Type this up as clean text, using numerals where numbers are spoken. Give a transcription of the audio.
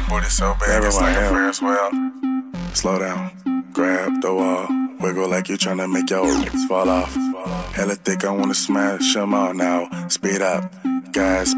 booty so bad, it's like a Ferris wheel. Slow down, grab the wall, wiggle like you tryna make your fall off. Hella thick, I wanna smash them all now. Speed up, gas,